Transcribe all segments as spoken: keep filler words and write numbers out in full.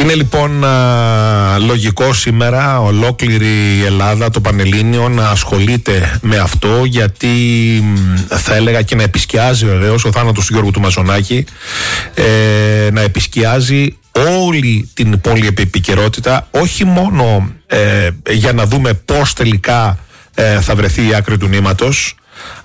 Είναι λοιπόν α, λογικό σήμερα ολόκληρη η Ελλάδα, το Πανελλήνιο, να ασχολείται με αυτό, γιατί θα έλεγα και να επισκιάζει βεβαίως ο θάνατος του Γιώργου του Μαζονάκη, ε, να επισκιάζει όλη την πολυεπικαιρότητα, όχι μόνο ε, για να δούμε πώς τελικά ε, θα βρεθεί η άκρη του νήματος,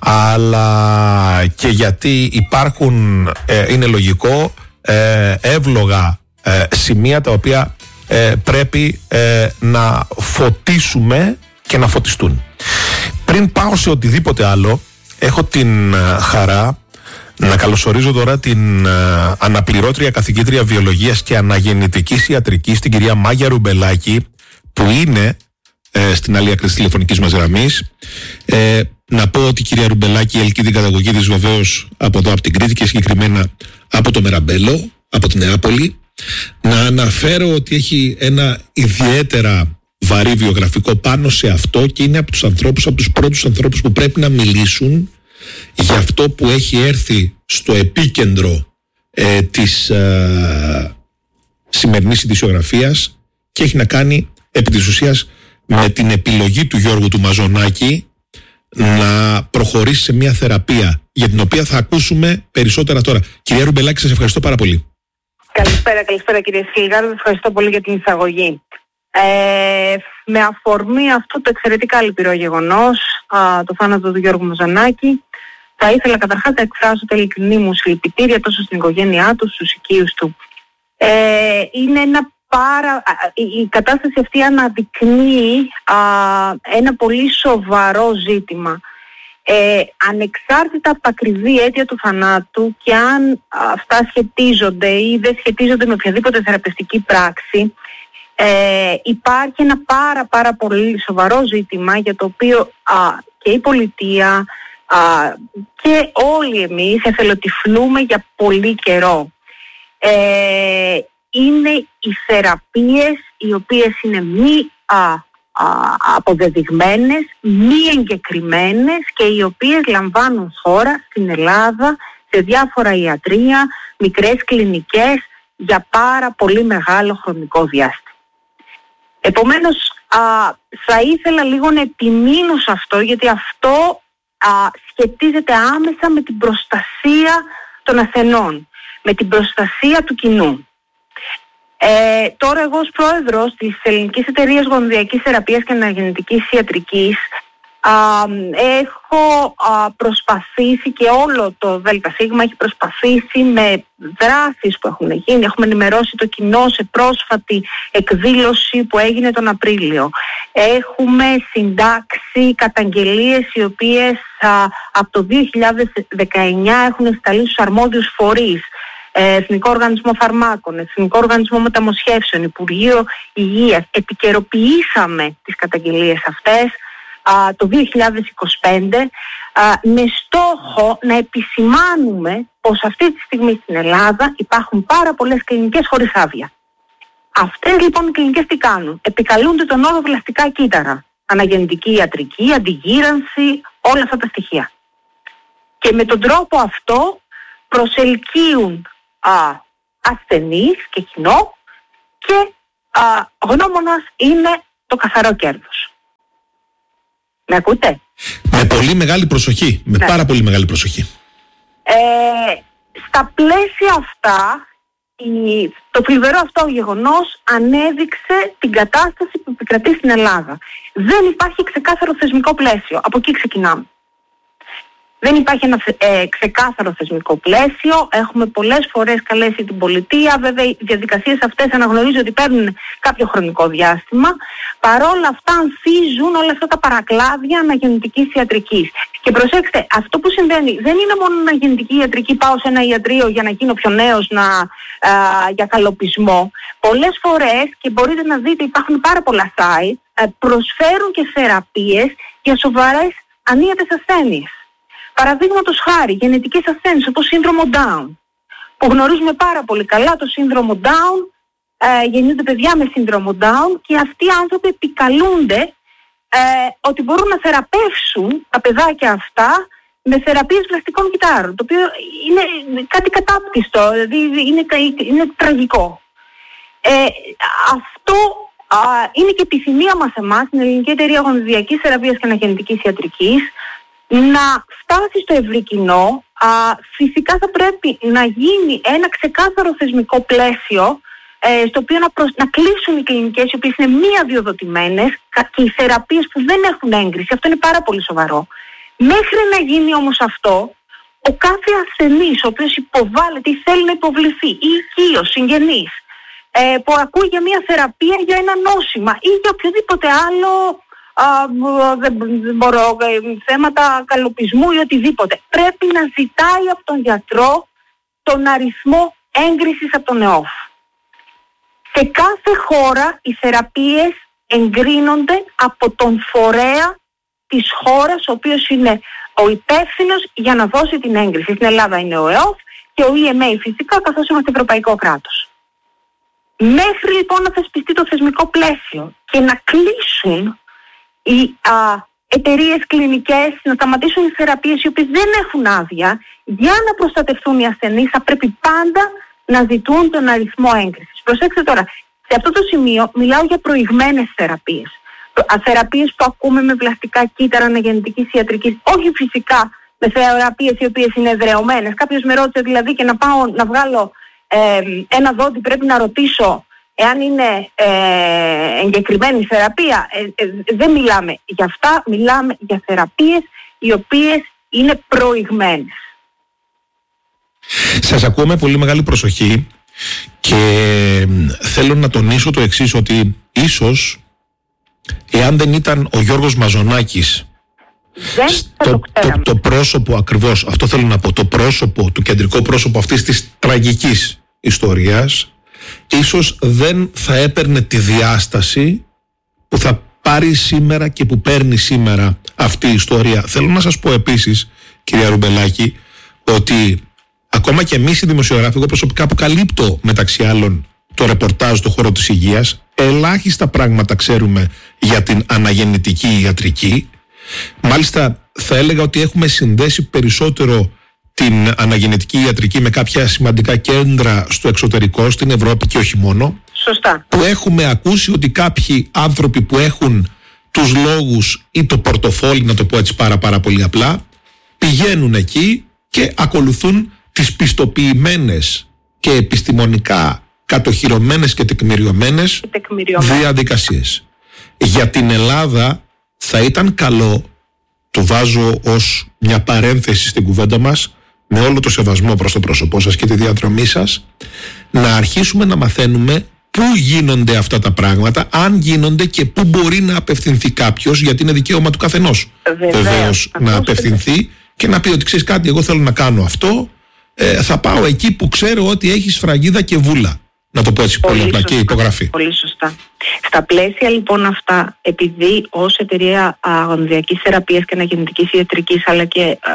αλλά και γιατί υπάρχουν, ε, είναι λογικό, ε, εύλογα ε, σημεία τα οποία ε, πρέπει ε, να φωτίσουμε και να φωτιστούν. Πριν πάω σε οτιδήποτε άλλο, έχω την ε, χαρά να καλωσορίζω τώρα την ε, αναπληρώτρια καθηγήτρια βιολογίας και αναγεννητικής ιατρικής, την κυρία Μάγια Ρουμπελάκη, που είναι ε, στην άλλη άκρη της τηλεφωνικής μας γραμμής. Ε, να πω ότι η κυρία Ρουμπελάκη ελκύει την καταγωγή της βεβαίως από εδώ, από την Κρήτη, και συγκεκριμένα από το Μεραμπέλο, από την Νεάπολη. Να αναφέρω ότι έχει ένα ιδιαίτερα βαρύ βιογραφικό πάνω σε αυτό και είναι από τους ανθρώπους, από τους πρώτους ανθρώπους που πρέπει να μιλήσουν για αυτό που έχει έρθει στο επίκεντρο ε, της ε, σημερινής ειδησιογραφίας και έχει να κάνει επί της ουσίας με την επιλογή του Γιώργου του Μαζονάκη να προχωρήσει σε μια θεραπεία, για την οποία θα ακούσουμε περισσότερα τώρα. Κυρία Ρουμπελάκη, σας ευχαριστώ πάρα πολύ. Καλησπέρα, καλησπέρα κύριε Σίλγαρ, ευχαριστώ πολύ για την εισαγωγή. Ε, με αφορμή αυτό το εξαιρετικά λυπηρό γεγονός, α, το θάνατο του Γιώργου Μαζονάκη, θα ήθελα καταρχάς να εκφράσω τα ειλικρινή μου συλληπιτήρια τόσο στην οικογένειά του, στους οικείους του. Ε, είναι ένα πάρα... Η κατάσταση αυτή αναδεικνύει α, ένα πολύ σοβαρό ζήτημα. Ε, ανεξάρτητα από τα ακριβή αίτια του θανάτου και αν αυτά σχετίζονται ή δεν σχετίζονται με οποιαδήποτε θεραπευτική πράξη, ε, υπάρχει ένα πάρα πάρα πολύ σοβαρό ζήτημα για το οποίο α, και η πολιτεία α, και όλοι εμείς εθελοτυφλούμε για πολύ καιρό. Ε, είναι οι θεραπείες οι οποίες είναι μη α, αποδεδειγμένες, μη εγκεκριμένες και οι οποίες λαμβάνουν χώρα στην Ελλάδα σε διάφορα ιατρεία, μικρές κλινικές για πάρα πολύ μεγάλο χρονικό διάστημα. Επομένως, α, θα ήθελα λίγο να επιμείνω σε αυτό, γιατί αυτό α, σχετίζεται άμεσα με την προστασία των ασθενών, με την προστασία του κοινού. Ε, τώρα εγώ ως πρόεδρος της Ελληνικής Εταιρείας Γονιδιακής Θεραπείας και Αναγεννητικής Ιατρικής α, έχω α, προσπαθήσει, και όλο το ΔΣ έχει προσπαθήσει με δράσεις που έχουν γίνει. Έχουμε ενημερώσει το κοινό σε πρόσφατη εκδήλωση που έγινε τον Απρίλιο. Έχουμε συντάξει καταγγελίες οι οποίες α, από το δύο χιλιάδες δεκαεννιά έχουν σταλεί στους αρμόδιους φορείς. Εθνικό Οργανισμό Φαρμάκων, Εθνικό Οργανισμό Μεταμοσχεύσεων, Υπουργείο Υγείας. Επικαιροποιήσαμε τις καταγγελίες αυτές α, το δύο χιλιάδες είκοσι πέντε α, με στόχο να επισημάνουμε πως αυτή τη στιγμή στην Ελλάδα υπάρχουν πάρα πολλές κλινικές χωρίς άδεια. Αυτές λοιπόν οι κλινικές τι κάνουν? Επικαλούνται τον όρο βλαστικά κύτταρα, αναγεννητική ιατρική, αντιγύρανση, όλα αυτά τα στοιχεία. Και με τον τρόπο αυτό προσελκύουν Α, ασθενείς και κοινό και α, γνώμονας είναι το καθαρό κέρδος. Με ακούτε? Με πολύ μεγάλη προσοχή, με ναι. πάρα πολύ μεγάλη προσοχή. Ε, στα πλαίσια αυτά, η, το φλιβερό αυτό γεγονός ανέδειξε την κατάσταση που επικρατεί στην Ελλάδα. Δεν υπάρχει ξεκάθαρο θεσμικό πλαίσιο, από εκεί ξεκινάμε. Δεν υπάρχει ένα ε, ξεκάθαρο θεσμικό πλαίσιο. Έχουμε πολλές φορές καλέσει την πολιτεία. Βέβαια, οι διαδικασίες αυτές αναγνωρίζω ότι παίρνουν κάποιο χρονικό διάστημα. Παρόλα αυτά, ανθίζουν όλα αυτά τα παρακλάδια αναγεννητικής ιατρικής. Και προσέξτε, αυτό που συμβαίνει δεν είναι μόνο αναγεννητική ιατρική. Πάω σε ένα ιατρείο για να γίνω πιο νέος, να, α, για καλοπισμό. Πολλές φορές, και μπορείτε να δείτε, υπάρχουν πάρα πολλά site, προσφέρουν και θεραπείες για σοβαρές ανίατες ασθένειες. Παραδείγματος χάρη, γενετικές ασθένειες όπως σύνδρομο Down, που γνωρίζουμε πάρα πολύ καλά το σύνδρομο Down, ε, γεννιούνται παιδιά με σύνδρομο Down και αυτοί οι άνθρωποι επικαλούνται ε, ότι μπορούν να θεραπεύσουν τα παιδάκια αυτά με θεραπείες βλαστικών κυττάρων, το οποίο είναι κάτι κατάπτυστο, δηλαδή είναι, είναι τραγικό. Ε, αυτό α, είναι και επιθυμία μας εμάς, στην Ελληνική Εταιρεία Γονιδιακής Θεραπείας και Αναγεννητικής Ιατρικής, να φτάσει στο ευρύ κοινό. Α, φυσικά θα πρέπει να γίνει ένα ξεκάθαρο θεσμικό πλαίσιο, ε, στο οποίο να, προσ... να κλείσουν οι κλινικές οι οποίες είναι μη αδειοδοτημένες και οι θεραπείες που δεν έχουν έγκριση. Αυτό είναι πάρα πολύ σοβαρό. Μέχρι να γίνει όμως αυτό, ο κάθε ασθενής ο οποίος υποβάλλεται ή θέλει να υποβληθεί, ή οικείος, συγγενής, ε, που ακούει για μια θεραπεία για ένα νόσημα ή για οποιοδήποτε άλλο, α, δεν, δεν μπορώ, θέματα καλοπισμού ή οτιδήποτε, πρέπει να ζητάει από τον γιατρό τον αριθμό έγκρισης από τον ΕΟΦ. Σε κάθε χώρα οι θεραπείες εγκρίνονται από τον φορέα της χώρας ο οποίος είναι ο υπεύθυνος για να δώσει την έγκριση. Στην Ελλάδα είναι ο ΕΟΦ και ο ι εμ έι φυσικά, καθώς είμαστε ευρωπαϊκό κράτος. Μέχρι λοιπόν να θεσπιστεί το θεσμικό πλαίσιο και να κλείσουν οι α, εταιρείες κλινικές, να σταματήσουν οι θεραπείες οι οποίες δεν έχουν άδεια, για να προστατευτούν οι ασθενείς θα πρέπει πάντα να ζητούν τον αριθμό έγκρισης. Προσέξτε τώρα, σε αυτό το σημείο μιλάω για προηγμένες θεραπείες. Θεραπείες που ακούμε με πλαστικά κύτταρα αναγεννητικής ιατρικής, όχι φυσικά με θεραπείες οι οποίες είναι εδραιωμένες. Κάποιος με ρώτησε δηλαδή και να πάω να βγάλω ε, ένα δόντι, πρέπει να ρωτήσω εάν είναι ε, εγκεκριμένη θεραπεία. Ε, ε, δεν μιλάμε για αυτά, μιλάμε για θεραπείες οι οποίες είναι προηγμένες. Σας ακούω με πολύ μεγάλη προσοχή και θέλω να τονίσω το εξής, ότι ίσως εάν δεν ήταν ο Γιώργος Μαζονάκης δεν το, το, το πρόσωπο ακριβώς, αυτό θέλω να πω, το πρόσωπο, το κεντρικό πρόσωπο αυτής της τραγικής ιστορίας, ίσως δεν θα έπαιρνε τη διάσταση που θα πάρει σήμερα και που παίρνει σήμερα αυτή η ιστορία. Θέλω να σας πω επίσης, κυρία Ρουμπελάκη, ότι ακόμα και εμείς οι δημοσιογράφοι, εγώ προσωπικά που καλύπτω μεταξύ άλλων το ρεπορτάζ στον χώρο της υγείας, ελάχιστα πράγματα ξέρουμε για την αναγεννητική ιατρική. Μάλιστα θα έλεγα ότι έχουμε συνδέσει περισσότερο την αναγεννητική ιατρική με κάποια σημαντικά κέντρα στο εξωτερικό, στην Ευρώπη και όχι μόνο. Σωστά. Που έχουμε ακούσει ότι κάποιοι άνθρωποι που έχουν τους λόγους ή το πορτοφόλι, να το πω έτσι πάρα πάρα πολύ απλά, πηγαίνουν εκεί και ακολουθούν τις πιστοποιημένες και επιστημονικά κατοχυρωμένες και τεκμηριωμένες διαδικασίες. Για την Ελλάδα θα ήταν καλό, το βάζω ως μια παρένθεση στην κουβέντα μας, με όλο το σεβασμό προς το πρόσωπό σας και τη διαδρομή σας, να αρχίσουμε να μαθαίνουμε πού γίνονται αυτά τα πράγματα, αν γίνονται και πού μπορεί να απευθυνθεί κάποιος, γιατί είναι δικαίωμα του καθενός βεβαίως να απευθυνθεί και να πει ότι ξέρεις κάτι, εγώ θέλω να κάνω αυτό, ε, θα πάω εκεί που ξέρω ότι έχει σφραγίδα και βούλα. Να το πω έτσι πολύ, πολύ απλά και υπογραφή. Πολύ σωστά. Στα πλαίσια λοιπόν αυτά, επειδή ως εταιρεία γονιδιακής θεραπείας και αναγεννητικής ιατρικής, αλλά και α,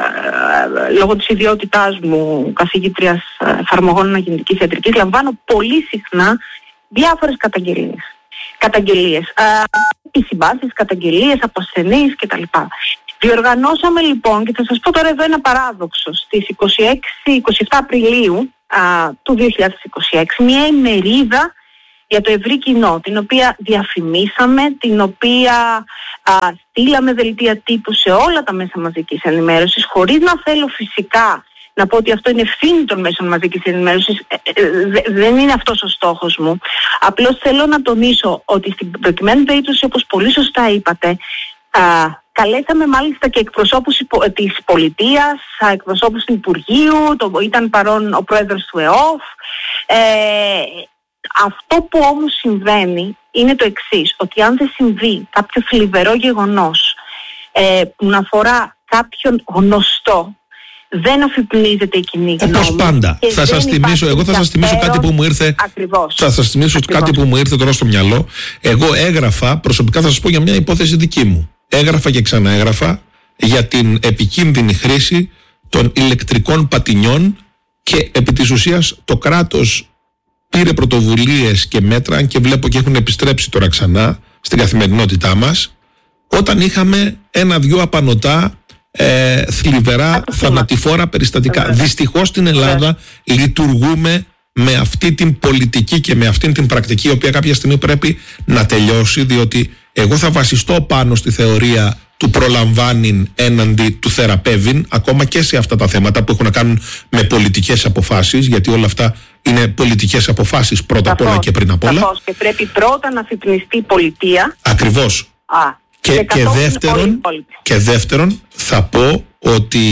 λόγω της ιδιότητάς μου καθηγήτριας εφαρμογών αναγεννητικής ιατρικής, λαμβάνω πολύ συχνά διάφορες καταγγελίες. Καταγγελίες, επισυμβάσεις, καταγγελίες από ασθενείς κτλ. Διοργανώσαμε λοιπόν, και θα σας πω τώρα εδώ ένα παράδοξο, στις είκοσι έξι είκοσι επτά Απριλίου α, του δύο χιλιάδες είκοσι έξι, μια ημερίδα για το ευρύ κοινό, την οποία διαφημίσαμε, την οποία α, στείλαμε δελτία τύπου σε όλα τα μέσα μαζικής ενημέρωσης, χωρίς να θέλω φυσικά να πω ότι αυτό είναι ευθύνη των μέσων μαζικής ενημέρωσης, ε, ε, δεν είναι αυτός ο στόχος μου. Απλώς θέλω να τονίσω ότι στην προκειμένη περίπτωση, όπως πολύ σωστά είπατε, α, καλέσαμε μάλιστα και εκπροσώπους της πολιτείας, εκπροσώπους του Υπουργείου, το, ήταν παρόν ο πρόεδρος του ΕΟΦ. Ε, αυτό που όμως συμβαίνει είναι το εξής, ότι αν δεν συμβεί κάποιο θλιβερό γεγονός ε, που να αφορά κάποιον γνωστό, δεν αφυπνίζεται η κοινή γνώμη. Όπως πάντα. Θα σας θυμίσω, εγώ θα σας θυμίσω κάτι που μου ήρθε. Ακριβώς. Θα σας θυμίσω Ακριβώς. κάτι που μου ήρθε τώρα στο μυαλό. Εγώ έγραφα, προσωπικά θα σας πω για μια υπόθεση δική μου. Έγραφα και ξαναέγραφα για την επικίνδυνη χρήση των ηλεκτρικών πατινιών και επί της ουσίας το κράτος πήρε πρωτοβουλίες και μέτρα, αν και βλέπω και έχουν επιστρέψει τώρα ξανά στην καθημερινότητά μας, όταν είχαμε ένα-δυο απανωτά ε, θλιβερά θανατηφόρα περιστατικά. Δυστυχώς στην Ελλάδα λειτουργούμε με αυτή την πολιτική και με αυτή την πρακτική, η οποία κάποια στιγμή πρέπει να τελειώσει, διότι εγώ θα βασιστώ πάνω στη θεωρία του προλαμβάνει έναντι του θεραπεύειν, ακόμα και σε αυτά τα θέματα που έχουν να κάνουν με πολιτικές αποφάσεις, γιατί όλα αυτά είναι πολιτικές αποφάσεις πρώτα απ' όλα και πριν απ' όλα. Σαφώς, και πρέπει πρώτα να αφυπνιστεί η πολιτεία. Ακριβώς. Α, και, και, και, δεύτερον, και δεύτερον θα πω ότι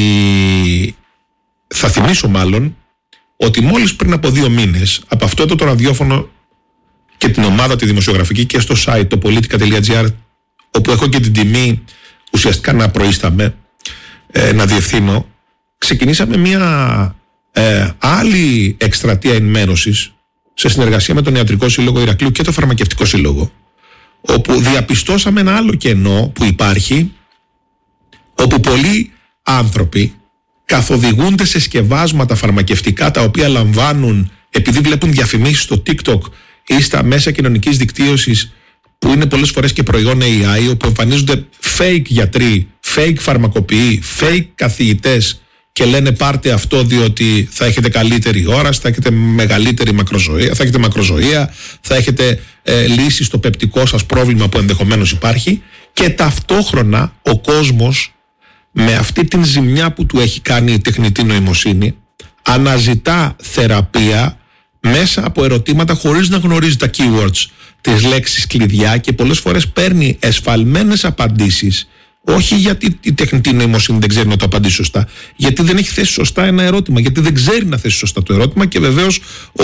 θα θυμίσω μάλλον ότι μόλις πριν από δύο μήνες από αυτό το, το ραδιόφωνο και την ομάδα τη δημοσιογραφική και στο site το politica τελεία gr, όπου έχω και την τιμή ουσιαστικά να προείσταμαι, ε, να διευθύνω, ξεκινήσαμε μια ε, άλλη εκστρατεία ενημέρωσης σε συνεργασία με τον Ιατρικό Σύλλογο Ηρακλείου και το Φαρμακευτικό Σύλλογο, όπου διαπιστώσαμε ένα άλλο κενό που υπάρχει, όπου πολλοί άνθρωποι καθοδηγούνται σε σκευάσματα φαρμακευτικά τα οποία λαμβάνουν επειδή βλέπουν διαφημίσεις στο TikTok ή στα μέσα κοινωνικής δικτύωσης που είναι πολλές φορές και προϊόν έι άι, όπου εμφανίζονται fake γιατροί, fake φαρμακοποιοί, fake καθηγητές και λένε πάρτε αυτό διότι θα έχετε καλύτερη όραση, θα έχετε μεγαλύτερη μακροζωία, θα έχετε μακροζωία, θα έχετε ε, λύση στο πεπτικό σας πρόβλημα που ενδεχομένως υπάρχει, και ταυτόχρονα ο κόσμος με αυτή την ζημιά που του έχει κάνει η τεχνητή νοημοσύνη αναζητά θεραπεία μέσα από ερωτήματα χωρίς να γνωρίζει τα keywords, τις λέξεις κλειδιά, και πολλές φορές παίρνει εσφαλμένες απαντήσεις, όχι γιατί η τεχνητή νοημοσύνη δεν ξέρει να το απαντήσει σωστά, γιατί δεν έχει θέσει σωστά ένα ερώτημα, γιατί δεν ξέρει να θέσει σωστά το ερώτημα, και βεβαίως ο,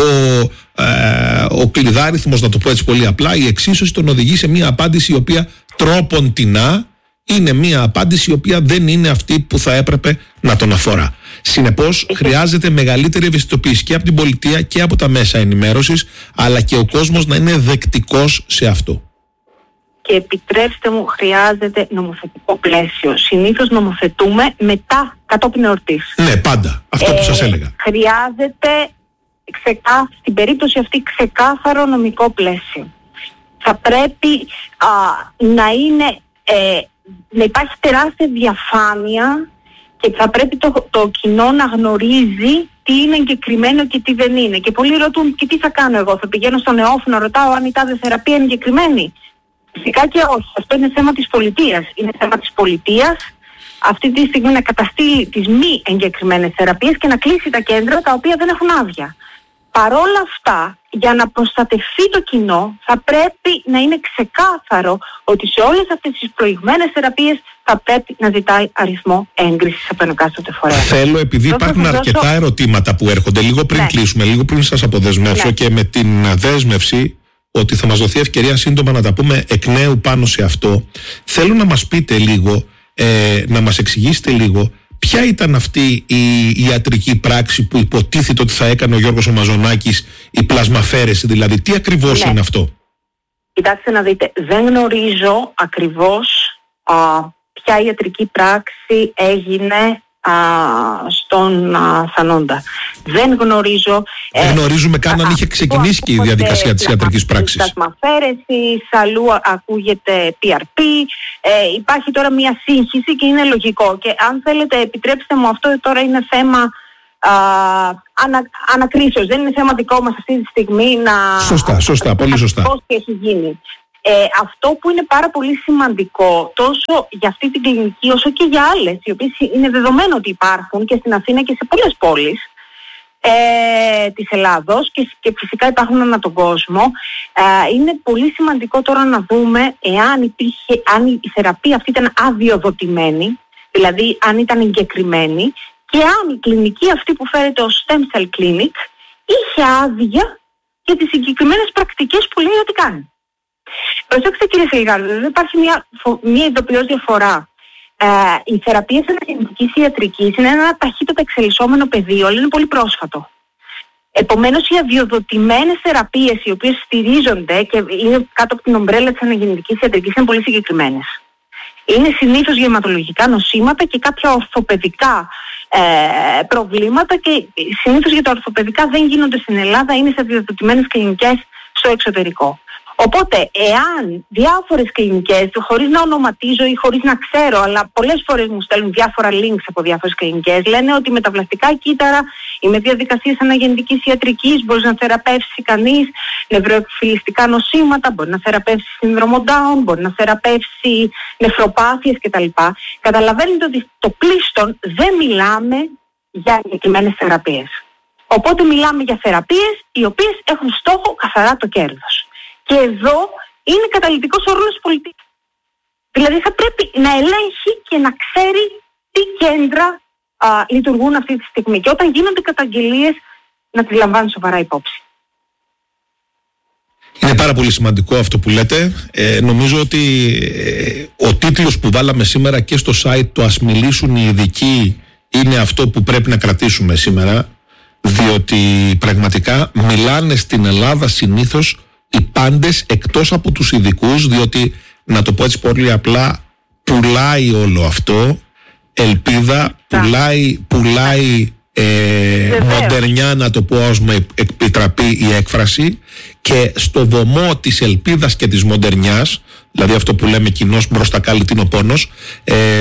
ε, ο κλειδάριθμος, να το πω έτσι πολύ απλά, η εξίσωση τον οδηγεί σε μια απάντηση η οποία τρόποντινά είναι μια απάντηση η οποία δεν είναι αυτή που θα έπρεπε να τον αφορά. Συνεπώς, χρειάζεται μεγαλύτερη ευαισθητοποίηση και από την πολιτεία και από τα μέσα ενημέρωσης, αλλά και ο κόσμος να είναι δεκτικός σε αυτό. Και επιτρέψτε μου, χρειάζεται νομοθετικό πλαίσιο. Συνήθως νομοθετούμε μετά, κατόπιν εορτής. Ναι, πάντα. Αυτό που ε, σας έλεγα. Χρειάζεται, ξεκά, στην περίπτωση αυτή, ξεκάθαρο νομικό πλαίσιο. Θα πρέπει α, να είναι... Ε, να υπάρχει τεράστια διαφάνεια και θα πρέπει το, το κοινό να γνωρίζει τι είναι εγκεκριμένο και τι δεν είναι. Και πολλοί ρωτούν, και τι θα κάνω εγώ, θα πηγαίνω στον ΕΟΦ να ρωτάω αν η τάδε θεραπεία είναι εγκεκριμένη? Φυσικά και όχι. Αυτό είναι θέμα της πολιτείας. Είναι θέμα της πολιτείας αυτή τη στιγμή να καταστήλει τις μη εγκεκριμένες θεραπείες και να κλείσει τα κέντρα τα οποία δεν έχουν άδεια. Παρόλα αυτά, για να προστατευτεί το κοινό, θα πρέπει να είναι ξεκάθαρο ότι σε όλες αυτές τις προηγμένες θεραπείες θα πρέπει να ζητάει αριθμό έγκρισης από τον εκάστοτε φορέα. Θέλω, επειδή Εδώ υπάρχουν αρκετά δώσω... ερωτήματα που έρχονται, λίγο πριν ναι. κλείσουμε, λίγο πριν σας αποδεσμεύσω ναι. και με την δέσμευση ότι θα μας δοθεί ευκαιρία σύντομα να τα πούμε εκ νέου πάνω σε αυτό, θέλω να μας πείτε λίγο, ε, να μας εξηγήσετε λίγο, ποια ήταν αυτή η ιατρική πράξη που υποτίθεται ότι θα έκανε ο Γιώργος ο Μαζονάκης, η πλασμαφέρεση δηλαδή? Τι ακριβώς ναι. είναι αυτό? Κοιτάξτε να δείτε, δεν γνωρίζω ακριβώς α, ποια ιατρική πράξη έγινε α, στον α, Θανόντα. Δεν γνωρίζω... Δεν ε, γνωρίζουμε καν αν είχε ξεκινήσει και η διαδικασία της ιατρικής πράξης. Πλασμαφέρεση, αλλού ακούγεται πι αρ πι, ε, υπάρχει τώρα μια σύγχυση και είναι λογικό. Και αν θέλετε, επιτρέψτε μου, αυτό τώρα είναι θέμα α, ανα, ανακρίσεως. Δεν είναι θέμα δικό μας αυτή τη στιγμή να... Σωστά, σωστά, πολύ σωστά. Πώς και έχει γίνει. Ε, αυτό που είναι πάρα πολύ σημαντικό τόσο για αυτή την κλινική όσο και για άλλες, οι οποίες είναι δεδομένο ότι υπάρχουν και στην Αθήνα και σε πολλές πόλεις ε, της Ελλάδος και, και φυσικά υπάρχουν ανά τον κόσμο, ε, είναι πολύ σημαντικό τώρα να δούμε εάν υπήρχε, αν η θεραπεία αυτή ήταν αδειοδοτημένη, δηλαδή αν ήταν εγκεκριμένη, και αν η κλινική αυτή που φέρεται ως Stem Cell Clinic είχε άδεια για τις συγκεκριμένες πρακτικές που λέει ότι κάνει. Προσέξτε κύριε Σιλγάρδου, δεν υπάρχει μια, μια ειδοποιώς διαφορά. Ε, οι θεραπείες αναγεννητικής ιατρικής είναι ένα ταχύτατα εξελισσόμενο πεδίο, αλλά είναι πολύ πρόσφατο. Επομένως, οι αδειοδοτημένες θεραπείες, οι οποίες στηρίζονται και είναι κάτω από την ομπρέλα της αναγεννητικής ιατρικής, είναι πολύ συγκεκριμένες. Είναι συνήθως γευματολογικά νοσήματα και κάποια ορθοπαιδικά ε, προβλήματα, και συνήθως για τα ορθοπαιδικά δεν γίνονται στην Ελλάδα, είναι σε αδειοδοτημένες κλινικές στο εξωτερικό. Οπότε, εάν διάφορες κλινικές, χωρίς να ονοματίζω ή χωρίς να ξέρω, αλλά πολλές φορές μου στέλνουν διάφορα links από διάφορες κλινικές, λένε ότι με τα πλαστικά κύτταρα ή με διαδικασίες αναγεννητικής ιατρικής μπορεί να θεραπεύσει κανείς νευροεκφυλιστικά νοσήματα, μπορεί να θεραπεύσει σύνδρομο Down, μπορεί να θεραπεύσει νεφροπάθειες κτλ. Καταλαβαίνετε ότι το πλήστον δεν μιλάμε για εγκεκριμένες θεραπείες. Οπότε μιλάμε για θεραπείες οι οποίες έχουν στόχο καθαρά το κέρδος. Και εδώ είναι καταλυτικός ο ρόλος της πολιτικής. Δηλαδή θα πρέπει να ελέγχει και να ξέρει τι κέντρα α, λειτουργούν αυτή τη στιγμή. Και όταν γίνονται καταγγελίες να τις λαμβάνει σοβαρά υπόψη. Είναι πάρα πολύ σημαντικό αυτό που λέτε. Ε, νομίζω ότι ε, ο τίτλος που βάλαμε σήμερα και στο site, το «Ας μιλήσουν οι ειδικοί», είναι αυτό που πρέπει να κρατήσουμε σήμερα, διότι πραγματικά μιλάνε στην Ελλάδα συνήθως οι πάντες εκτός από τους ειδικούς, διότι, να το πω έτσι πολύ απλά, πουλάει όλο αυτό, ελπίδα, πουλάει, πουλάει ε, μοντερνιά, να το πω ως με επιτραπεί η έκφραση, και στο βωμό της ελπίδας και της μοντερνιάς, δηλαδή αυτό που λέμε κοινώς μπροστά κάλυτιν ο πόνος, ε,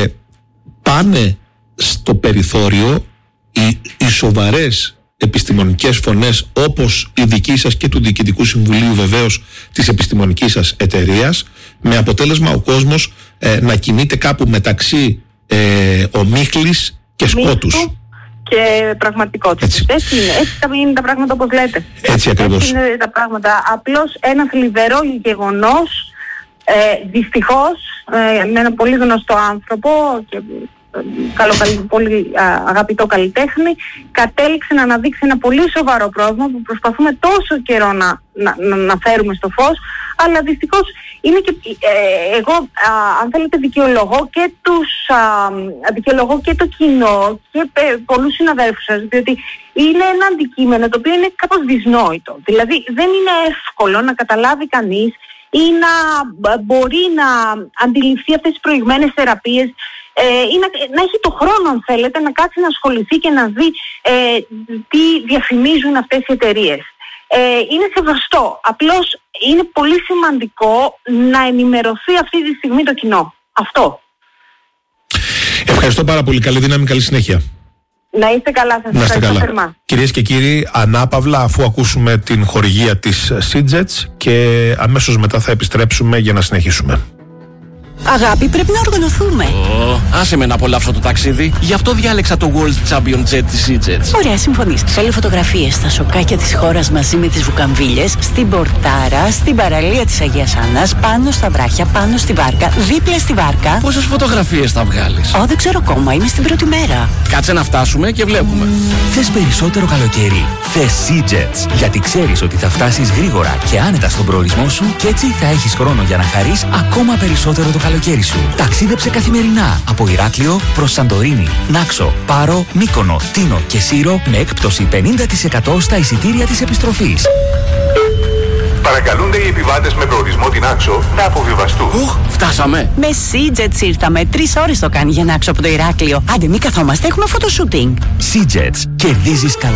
πάνε στο περιθώριο οι, οι σοβαρές επιστημονικές φωνές, όπως η δική σας και του Διοικητικού Συμβουλίου βεβαίως της επιστημονικής σας εταιρείας, με αποτέλεσμα ο κόσμος ε, να κινείται κάπου μεταξύ ε, ομίχλης και σκότους. Και πραγματικότητα. Έτσι. Έτσι είναι. Έτσι είναι τα πράγματα όπως λέτε. Έτσι ακριβώς. Έτσι είναι τα πράγματα. Απλώς ένα θλιβερό γεγονός, ε, δυστυχώς, ε, με ένα πολύ γνωστό άνθρωπο και καλό, πολύ αγαπητό καλλιτέχνη, κατέληξε να αναδείξει ένα πολύ σοβαρό πρόβλημα που προσπαθούμε τόσο καιρό να, να, να, να φέρουμε στο φως, αλλά δυστυχώς είναι και ε, εγώ α, αν θέλετε δικαιολογώ και τους α, δικαιολογώ και το κοινό και ε, πολλούς συναδέλφους σας, διότι είναι ένα αντικείμενο το οποίο είναι κάπως δυσνόητο. Δηλαδή δεν είναι εύκολο να καταλάβει κανείς ή να μπορεί να αντιληφθεί αυτές τις προηγμένες θεραπείες, ε, ή να, να έχει το χρόνο, αν θέλετε, να κάτσει να ασχοληθεί και να δει ε, τι διαφημίζουν αυτές οι εταιρείες. Ε, είναι σεβαστό. Απλώς είναι πολύ σημαντικό να ενημερωθεί αυτή τη στιγμή το κοινό. Αυτό. Ευχαριστώ πάρα πολύ. Καλή δύναμη, καλή συνέχεια. Να είστε καλά, σας ευχαριστώ θερμά. Κυρίες και κύριοι, ανάπαυλα, αφού ακούσουμε την χορηγία της Seajets, και αμέσως μετά θα επιστρέψουμε για να συνεχίσουμε. Αγάπη, πρέπει να οργανωθούμε. Oh, άσε με να απολαύσω το ταξίδι. Γι' αυτό διάλεξα το World Champion Jet της Seajets. Ωραία, συμφωνείς. Θέλω φωτογραφίες στα σοκάκια της χώρας μαζί με τις βουκαμβίλες, στην Πορτάρα, στην παραλία της Αγίας Άννας, πάνω στα βράχια, πάνω στη βάρκα, δίπλα στη βάρκα. Πόσες φωτογραφίες θα βγάλεις? Ω, δεν ξέρω ακόμα, είμαι στην πρώτη μέρα. Κάτσε να φτάσουμε και βλέπουμε. Mm. Θες περισσότερο καλοκαίρι? Θες Seajets. Γιατί ξέρεις ότι θα φτάσεις γρήγορα και άνετα στον προορισμό σου, και έτσι θα έχεις χρόνο για να χαρείς ακόμα περισσότερο το καλοκαίρι σου. Ταξίδεψε καθημερινά από Ηράκλειο προς Σαντορίνη, Νάξο, Πάρο, Μύκονο, Τίνο και Σύρο με έκπτωση πενήντα τοις εκατό στα εισιτήρια της επιστροφής. Παρακαλούνται οι επιβάτες με προορισμό την Άξο να αποβιβαστούν. Οχ, φτάσαμε. Με Seajets ήρθαμε. Τρεις ώρες το κάνει για να Άξο από το Ηράκλειο. Άντε, μη καθόμαστε, έχουμε φωτοσούτινγκ. Seajets. Κερδίζεις καλά.